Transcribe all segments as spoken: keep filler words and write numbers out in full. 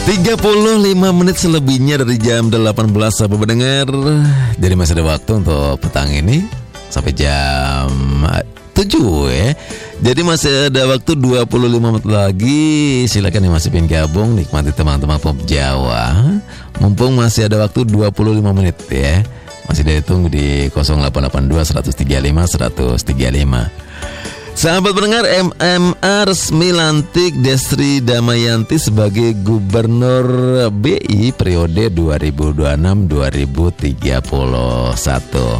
tiga puluh lima menit selebihnya dari jam delapan belas, sahabat pendengar. Jadi masih ada waktu untuk petang ini sampai jam tujuh ya. Jadi masih ada waktu dua puluh lima menit lagi. Silakan yang masih pengen gabung, nikmati teman-teman pop Jawa. Mumpung masih ada waktu dua puluh lima menit ya. Masih ditunggu di nol delapan delapan dua, satu tiga lima, satu tiga lima. Sahabat pendengar, M M A resmi lantik Desri Damayanti sebagai Gubernur B I periode dua ribu dua puluh enam sampai dua ribu tiga puluh satu.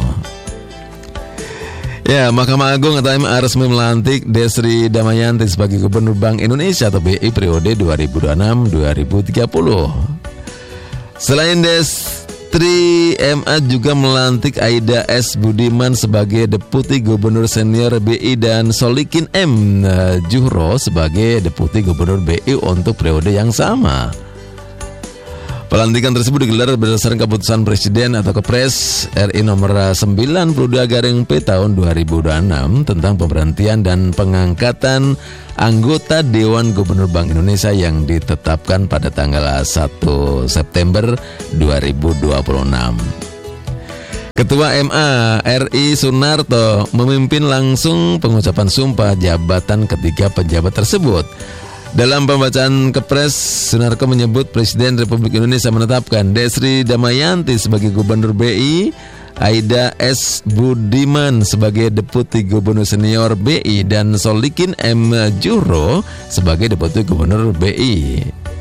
Ya, Mahkamah Agung atau M A resmi melantik Desri Damayanti sebagai Gubernur Bank Indonesia atau B I periode dua ribu dua puluh enam sampai dua ribu tiga puluh. Selain Des Tri, M A juga melantik Aida S. Budiman sebagai Deputi Gubernur Senior B I dan Solikin M. Juhro sebagai Deputi Gubernur B I untuk periode yang sama. Pelantikan tersebut digelar berdasarkan keputusan Presiden atau Kepres R I nomor sembilan puluh dua garing P tahun dua ribu dua puluh enam tentang pemberhentian dan pengangkatan anggota Dewan Gubernur Bank Indonesia yang ditetapkan pada tanggal satu September dua ribu dua puluh enam. Ketua M A R I Sunarto memimpin langsung pengucapan sumpah jabatan ketiga pejabat tersebut. Dalam pembacaan Kepres, Sunarko menyebut Presiden Republik Indonesia menetapkan Desri Damayanti sebagai Gubernur B I, Aida S. Budiman sebagai Deputi Gubernur Senior B I, dan Solikin M. Juhro sebagai Deputi Gubernur B I.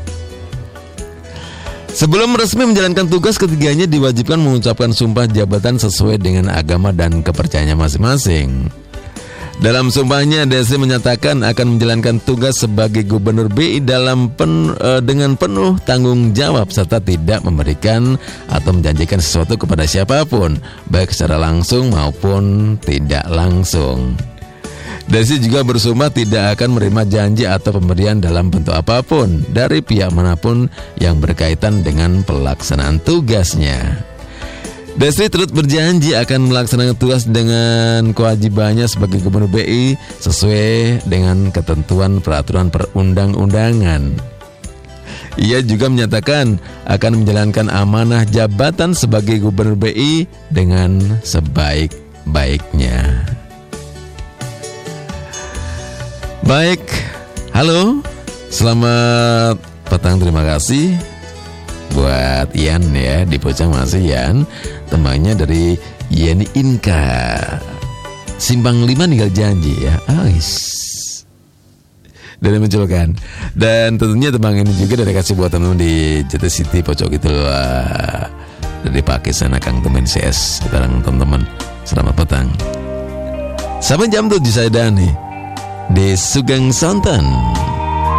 Sebelum resmi menjalankan tugas, ketiganya diwajibkan mengucapkan sumpah jabatan sesuai dengan agama dan kepercayaannya masing-masing. Dalam sumpahnya, Desri menyatakan akan menjalankan tugas sebagai Gubernur B I dalam pen, uh, dengan penuh tanggung jawab serta tidak memberikan atau menjanjikan sesuatu kepada siapapun, baik secara langsung maupun tidak langsung. Desri juga bersumpah tidak akan menerima janji atau pemberian dalam bentuk apapun dari pihak manapun yang berkaitan dengan pelaksanaan tugasnya. Desri turut berjanji akan melaksanakan tugas dengan kewajibannya sebagai Gubernur B I sesuai dengan ketentuan peraturan perundang-undangan. Ia juga menyatakan akan menjalankan amanah jabatan sebagai Gubernur B I dengan sebaik-baiknya. Baik, halo, selamat petang, terima kasih buat Ian ya, di Pocang masih Ian, temannya dari Yeni Inka Simpang lima tinggal janji ya. Ais dari menculkan. Dan tentunya tembang ini juga dari kasih buat teman-teman di Jati City Pocok itu uh, dari Pakistan Kang Temen C S. Sekarang teman-teman, selamat petang. Sampai jam tujuh saya Dani di Sugeng Sonten.